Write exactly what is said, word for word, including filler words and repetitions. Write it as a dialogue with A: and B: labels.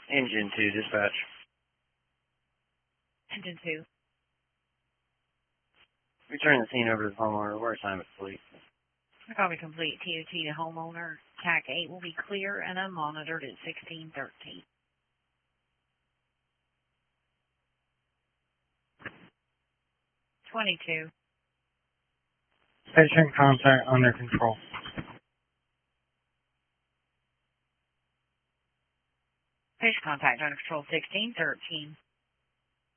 A: Engine two, dispatch.
B: Engine two.
A: Return the scene over to the homeowner. We're assignment complete.
B: Copy complete. T O T to homeowner. T A C eight will be clear and unmonitored at sixteen thirteen. twenty-two.
C: Patient contact under control.
B: Patient contact under control sixteen thirteen.